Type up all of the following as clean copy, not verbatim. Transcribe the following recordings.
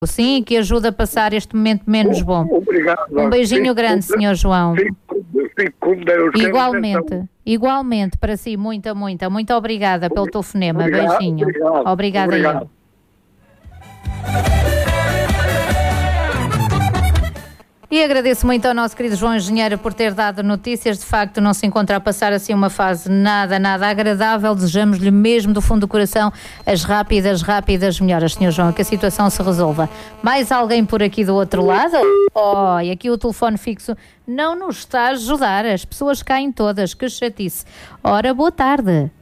sim, que ajuda a passar este momento menos bom. Obrigado. Um beijinho grande, Sr. João. Fico com Deus. Igualmente para si, muito obrigada pelo telefonema. Beijinho. Obrigada. Eu. E agradeço muito ao nosso querido João Engenheiro por ter dado notícias. De facto, não se encontra a passar assim uma fase nada agradável. Desejamos-lhe mesmo do fundo do coração as rápidas melhoras, Sr. João, que a situação se resolva. Mais alguém por aqui do outro lado? E aqui o telefone fixo não nos está a ajudar. As pessoas caem todas, que chatice. Ora, boa tarde.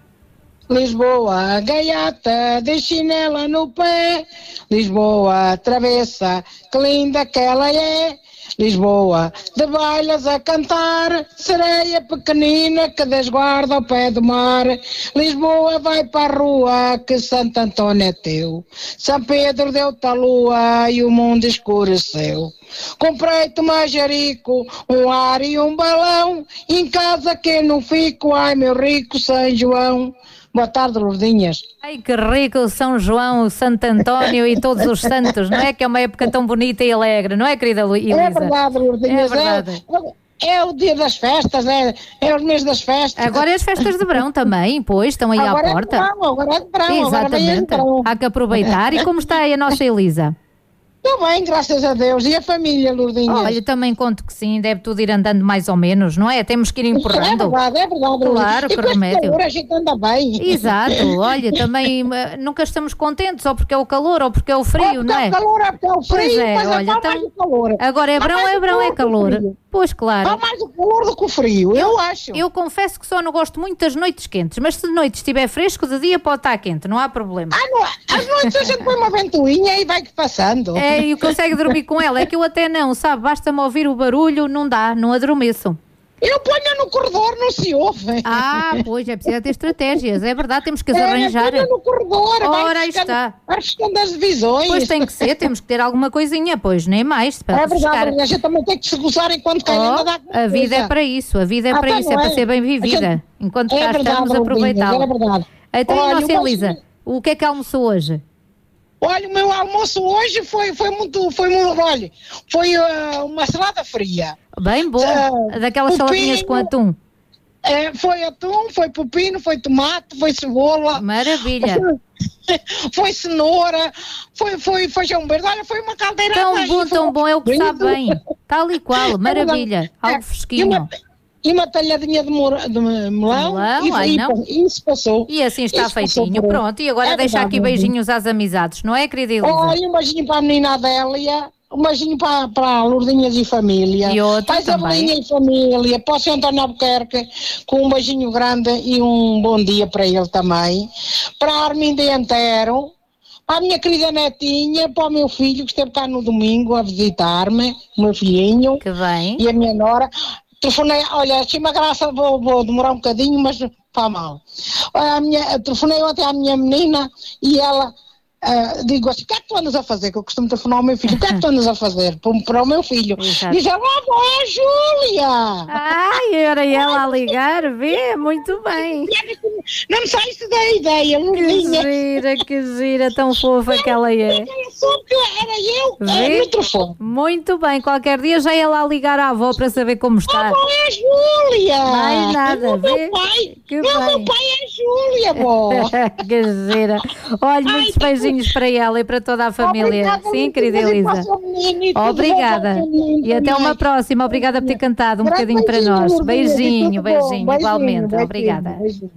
Lisboa, gaiata, de chinela no pé. Lisboa, travessa, que linda que ela é. Lisboa, de bailas a cantar, sereia pequenina que desguarda ao pé do mar. Lisboa, vai para a rua, que Santo Antônio é teu. São Pedro deu-te a lua e o mundo escureceu. Comprei-te um majarico, um ar e um balão, em casa que não fico, ai meu rico São João. Boa tarde, Lourdinhas. Ai, que rico São João, o Santo António e todos os santos, não é? Que é uma época tão bonita e alegre, não é, querida Elisa? É verdade, Lourdinhas. É verdade. É o dia das festas, é o mês das festas. Agora é as festas de verão também, pois, estão aí agora à porta. Agora é de verão, exatamente. Há que aproveitar. E como está aí a nossa Elisa? Estou bem, graças a Deus. E a família, Lourdinhas? Olha, também conto que sim, deve tudo ir andando mais ou menos, não é? Temos que ir empurrando. É verdade. Claro, que remédio. Calor, a gente anda bem. Exato, olha, também nunca estamos contentes, ou porque é o calor, ou porque é o frio, não é? É calor, é porque é o frio, pois é, mas olha, então, mais o calor. Agora é verão, é calor. Pois, claro. Há mais o calor do que o frio, eu acho. Eu confesso que só não gosto muito das noites quentes, mas se de noite estiver fresco, de dia pode estar quente, não há problema. Não, às noites a gente põe uma ventoinha e vai passando. E consegue dormir com ela, é que eu até não, sabe, basta-me ouvir o barulho, não adormeço. Eu ponho no corredor, não se ouve. Pois, é preciso ter estratégias, é verdade, temos que as arranjar. Ponho no corredor, ora, aí está. Vai buscando as divisões. Pois tem que ser, temos que ter alguma coisinha, pois, nem mais. Para verdade, a gente também tem que se gozar enquanto quer ainda dar a vida é para isso, é para ser bem vivida. Enquanto cá estamos, aproveitá-la. É verdade. Então, olha, a nossa Elisa, o que é que almoçou hoje? Olha, o meu almoço hoje foi olha, foi uma salada fria. Bem bom, daquelas saladinhas com atum. Foi atum, foi pepino, foi tomate, foi cebola. Maravilha. Foi cenoura, foi feijão verde, olha, foi uma caldeira. Tão bom, é o que sabe bem. Tal e qual, maravilha, algo fresquinho. E uma talhadinha de melão e isso passou. E assim está feitinho, pronto. E agora deixa aqui beijinhos às amizades, não é, querida Elisa? Olha, um beijinho para a menina Adélia, um beijinho para a Lourdinhas e família. E outro para a também. E família, para o Sr. António Albuquerque, com um beijinho grande e um bom dia para ele também. Para a Arminda Antero, para a minha querida netinha, para o meu filho que esteve cá no domingo a visitar-me, o meu filhinho. Que bem. E a minha nora. Telefonei, olha, achei uma graça, vou demorar um bocadinho, mas não está mal. Telefonei ontem à minha menina e ela, digo assim, o que é que tu andas a fazer? Que eu costumo telefonar ao meu filho, o que é que tu andas a fazer? Para o meu filho. Exato. Diz ela, a Júlia! Era ela a ligar, vê, muito bem. Não me saísse da ideia, Lourdinha. Que gira, tão fofa que ela é. Era eu, no telefone. Muito bem, qualquer dia já ia lá ligar à avó para saber como está. A avó é a Júlia! Mais nada, vê? Meu pai é a Júlia, avó! Que gira. Olha, muitos beijinhos para ela e para toda a família. Obrigada, sim, querida Elisa. Obrigada. E até uma próxima. Obrigada por ter cantado um bocadinho para nós. Beijinho, igualmente. Obrigada.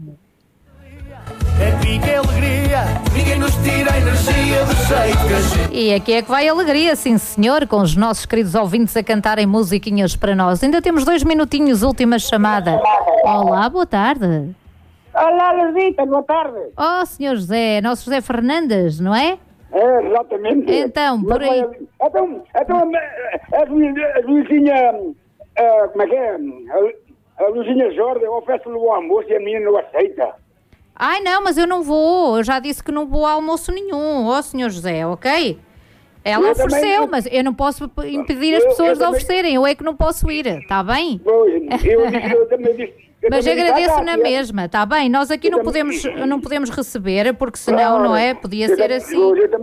Aqui que alegria, ninguém nos tira a energia do jeito que a gente... E aqui é que vai a alegria, sim senhor, com os nossos queridos ouvintes a cantarem musiquinhas para nós. Ainda temos 2 minutinhos, última chamada. Olá, boa tarde. Olá, Lourdita, boa tarde. Oh, senhor José, nosso José Fernandes, não é? É, exatamente. Então, por aí... Então a Luizinha, como é que é? A Luizinha Jorge oferece-lhe o almoço e a menina não aceita. Ai, não, mas eu não vou. Eu já disse que não vou a almoço nenhum. Ó, senhor José, ok? Ela ofereceu, mas eu não posso impedir as pessoas de oferecerem. Eu é que não posso ir, está bem? Eu também disse... Mas agradeço na mesma, está bem? Nós aqui não podemos receber, porque senão, não é? Podia ser assim.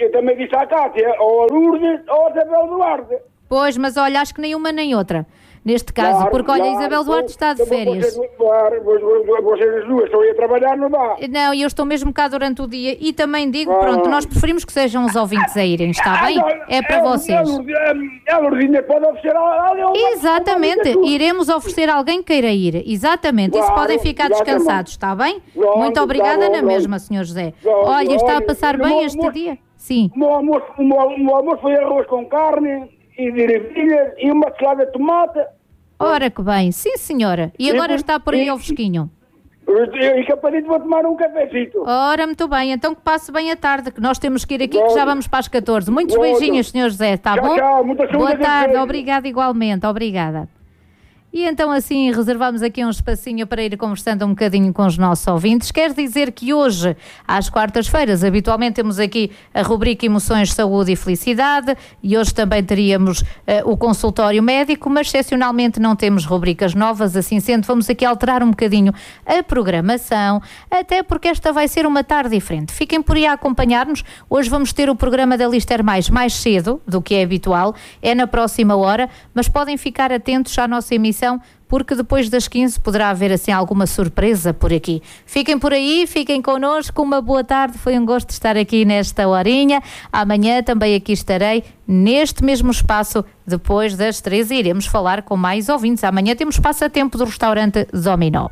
eu também disse à Cátia, ou a Lourdes ou a Isabel Duarte. Pois, mas olha, acho que nem uma nem outra. Neste caso, Claro, porque olha, claro, Isabel Duarte está de férias. Vocês as duas estão aí a trabalhar, não dá. Não, e eu estou mesmo cá durante o dia e também digo, pronto, nós preferimos que sejam os ouvintes a irem, está bem? É para vocês. A Lourdinha pode oferecer alguém. Exatamente, iremos oferecer alguém que queira ir, exatamente, isso Claro, podem ficar exatamente. descansados, está bem? Pronto, Muito obrigada tá bom, na pronto. mesma, Sr. José. Pronto, Olha, está a olha, passar o bem meu este almoço- dia? Sim. O meu almoço foi arroz com carne e de ervilhas e uma salada de tomate. Ora que bem, sim senhora. E agora está por aí ao fresquinho. E capadito vou tomar um cafecito. Ora, muito bem, então que passe bem a tarde, que nós temos que ir aqui, que Pronto. já vamos para as 14. Muitos Pronto. beijinhos, Sr. José, está Tchau, bom? tchau, muita saúde Boa a tarde, vocês. obrigada igualmente, obrigada. E então assim reservamos aqui um espacinho para ir conversando um bocadinho com os nossos ouvintes. Quer dizer que hoje, às quartas-feiras, habitualmente temos aqui a rubrica Emoções, Saúde e Felicidade e hoje também teríamos o consultório médico, mas excepcionalmente não temos rubricas novas, assim sendo vamos aqui alterar um bocadinho a programação, até porque esta vai ser uma tarde diferente. Fiquem por aí a acompanhar-nos. Hoje vamos ter o programa da Lister mais cedo do que é habitual, é na próxima hora, mas podem ficar atentos à nossa emissão porque depois das 15 poderá haver assim alguma surpresa por aqui. Fiquem por aí, fiquem connosco, uma boa tarde, foi um gosto estar aqui nesta horinha. Amanhã também aqui estarei neste mesmo espaço depois das 13 e iremos falar com mais ouvintes. Amanhã temos passatempo do restaurante Dominó.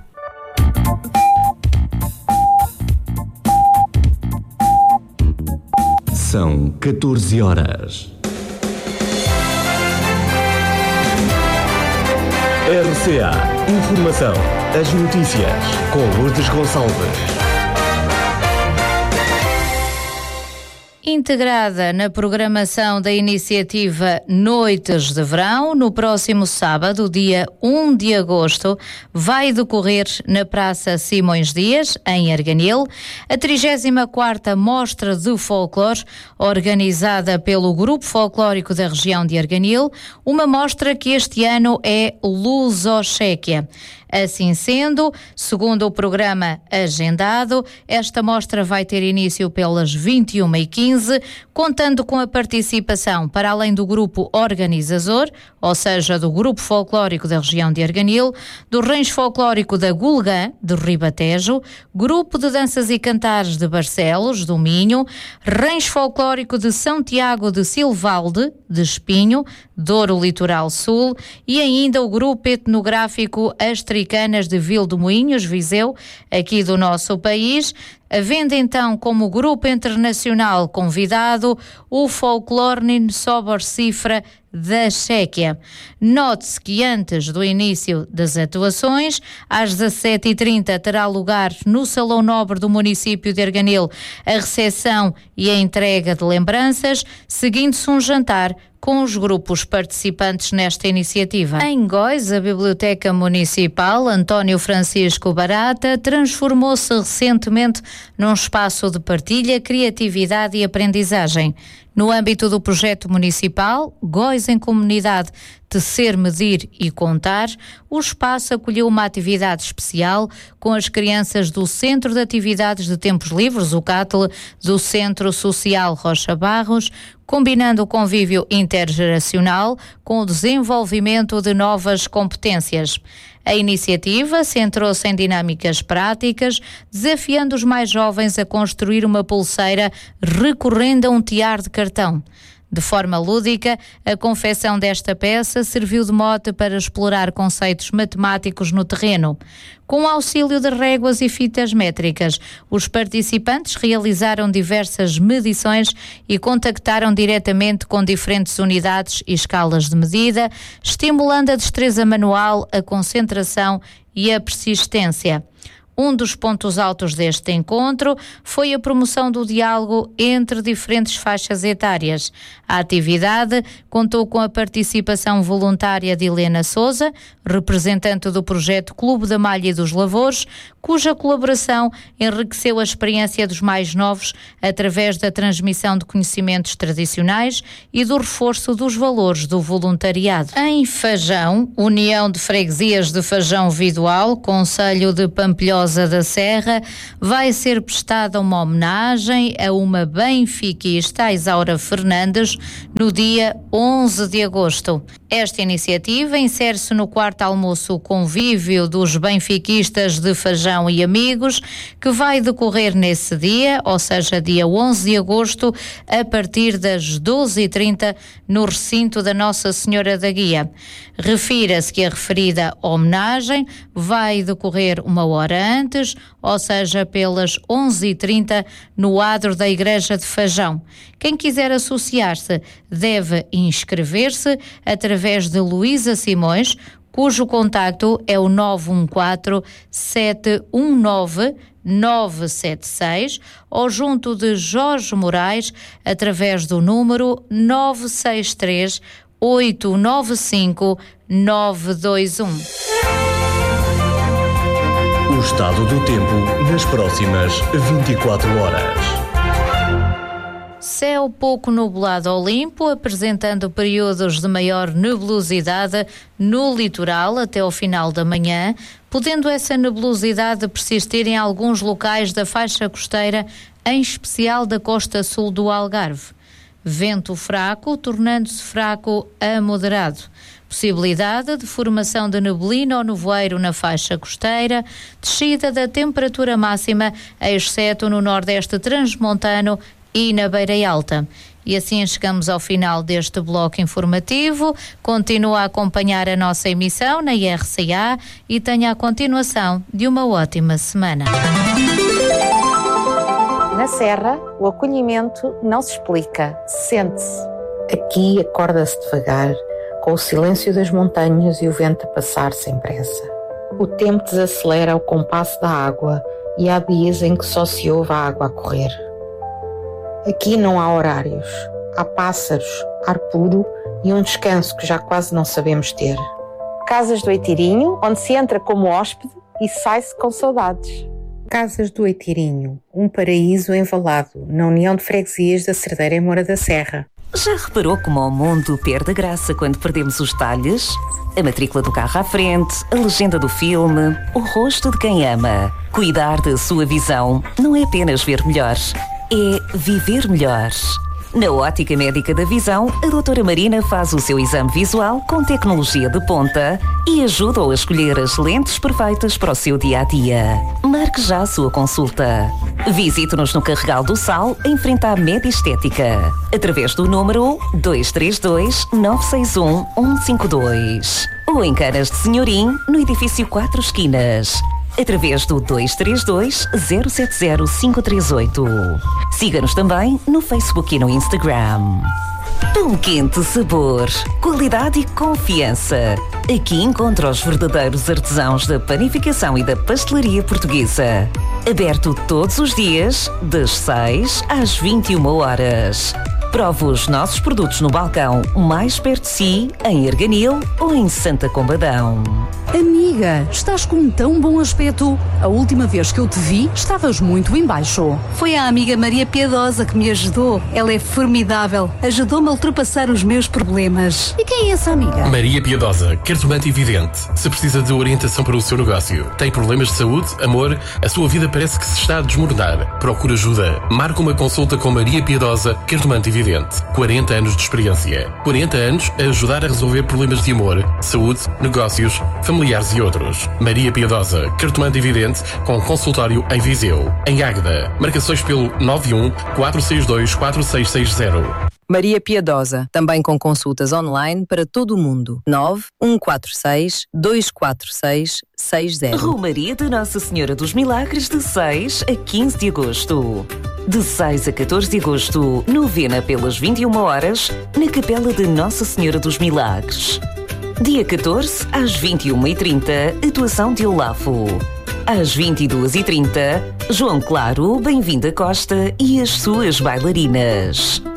São 14 horas. RCA Informação. As notícias com Lourdes Gonçalves. Integrada na programação da iniciativa Noites de Verão, no próximo sábado, dia 1 de agosto, vai decorrer na Praça Simões Dias, em Arganil, a 34ª Mostra de Folclore, organizada pelo Grupo Folclórico da região de Arganil, uma mostra que este ano é Luso-Chequia. Assim sendo, segundo o programa agendado, esta mostra vai ter início pelas 21h15, contando com a participação, para além do grupo organizador, ou seja, do Grupo Folclórico da região de Arganil, do Rancho Folclórico da Gulgã, de Ribatejo, Grupo de Danças e Cantares de Barcelos, do Minho, Rancho Folclórico de São Tiago de Silvalde, de Espinho, Douro Litoral Sul, e ainda o Grupo Etnográfico Astricanas de Vilmoinhos, Viseu, aqui do nosso país, havendo então como grupo internacional convidado o Folklornin Sobor Cifra da Chequia. Note-se que antes do início das atuações, às 17h30 terá lugar no Salão Nobre do município de Arganil a recepção e a entrega de lembranças, seguindo-se um jantar com os grupos participantes nesta iniciativa. Em Góis, a Biblioteca Municipal António Francisco Barata transformou-se recentemente num espaço de partilha, criatividade e aprendizagem. No âmbito do projeto municipal Góis em Comunidade, Tecer, Medir e Contar, o espaço acolheu uma atividade especial com as crianças do Centro de Atividades de Tempos Livres, o CATL, do Centro Social Rocha Barros, combinando o convívio intergeracional com o desenvolvimento de novas competências. A iniciativa centrou-se em dinâmicas práticas, desafiando os mais jovens a construir uma pulseira recorrendo a um tiar de cartão. De forma lúdica, a confecção desta peça serviu de mote para explorar conceitos matemáticos no terreno. Com o auxílio de réguas e fitas métricas, os participantes realizaram diversas medições e contactaram diretamente com diferentes unidades e escalas de medida, estimulando a destreza manual, a concentração e a persistência. Um dos pontos altos deste encontro foi a promoção do diálogo entre diferentes faixas etárias. A atividade contou com a participação voluntária de Helena Sousa, representante do projeto Clube da Malha e dos Lavores, cuja colaboração enriqueceu a experiência dos mais novos através da transmissão de conhecimentos tradicionais e do reforço dos valores do voluntariado. Em Fajão, União de Freguesias de Fajão Vidoal, Concelho de Pampilhós Piedosa da Serra, vai ser prestada uma homenagem a uma benfiquista, a Isaura Fernandes, no dia 11 de agosto. Esta iniciativa insere-se no quarto almoço convívio dos benfiquistas de Fajão e amigos, que vai decorrer nesse dia, ou seja, dia 11 de agosto, a partir das 12h30, no recinto da Nossa Senhora da Guia. Refira-se que a referida homenagem vai decorrer 1 hora antes, ou seja, pelas 11h30, no adro da Igreja de Fajão. Quem quiser associar-se deve inscrever-se através de Luísa Simões, cujo contacto é o 914-719-976, ou junto de Jorge Moraes, através do número 963-895-921. O estado do tempo nas próximas 24 horas. Céu pouco nublado ao limpo, apresentando períodos de maior nebulosidade no litoral até ao final da manhã, podendo essa nebulosidade persistir em alguns locais da faixa costeira, em especial da costa sul do Algarve. Vento fraco, tornando-se fraco a moderado. Possibilidade de formação de neblina ou nevoeiro na faixa costeira, descida da temperatura máxima, exceto no nordeste transmontano e na Beira Alta. E assim chegamos ao final deste bloco informativo. Continua a acompanhar a nossa emissão na RCA e tenha a continuação de uma ótima semana. Na Serra, o acolhimento não se explica, sente-se. Aqui acorda-se devagar, com o silêncio das montanhas e o vento a passar sem pressa. O tempo desacelera ao compasso da água e há dias em que só se ouve a água a correr. Aqui não há horários, há pássaros, ar puro e um descanso que já quase não sabemos ter. Casas do Oitirinho, onde se entra como hóspede e sai-se com saudades. Casas do Oitirinho, um paraíso envalado na união de freguesias da Cerdeira e Moura da Serra. Já reparou como o mundo perde a graça quando perdemos os detalhes? A matrícula do carro à frente, a legenda do filme, o rosto de quem ama. Cuidar da sua visão não é apenas ver melhor, é viver melhor. Na Ótica Médica da Visão, a doutora Marina faz o seu exame visual com tecnologia de ponta e ajuda-o a escolher as lentes perfeitas para o seu dia-a-dia. Marque já a sua consulta. Visite-nos no Carregal do Sal, em frente à Medestética, através do número 232-961-152. Ou em Canas de Senhorim, no edifício 4 Esquinas, através do 232-070-538. Siga-nos também no Facebook e no Instagram. Pão quente sabor, qualidade e confiança. Aqui encontra os verdadeiros artesãos da panificação e da pastelaria portuguesa. Aberto todos os dias, das 6 às 21 horas. Prove os nossos produtos no balcão mais perto de si, em Arganil ou em Santa Combadão. Amiga, estás com um tão bom aspecto. A última vez que eu te vi, estavas muito em baixo. Foi a amiga Maria Piedosa que me ajudou. Ela é formidável. Ajudou-me a ultrapassar os meus problemas. E quem é essa amiga? Maria Piedosa, cartomante e vidente. Se precisa de orientação para o seu negócio, tem problemas de saúde, amor, a sua vida parece que se está a desmoronar. Procura ajuda. Marca uma consulta com Maria Piedosa, cartomante e vidente. 40 anos de experiência. 40 anos a ajudar a resolver problemas de amor, saúde, negócios, familiares e outros. Maria Piedosa, cartomante e vidente, com consultório em Viseu. Em Águeda, marcações pelo 91-462-4660. Maria Piedosa, também com consultas online para todo o mundo. 9-146-246-60. Romaria de Nossa Senhora dos Milagres, de 6 a 15 de agosto. De 6 a 14 de agosto, novena pelas 21 horas, na Capela de Nossa Senhora dos Milagres. Dia 14, às 21h30, atuação de Olafo. Às 22h30, João Claro, Bem-vinda Costa e as suas bailarinas.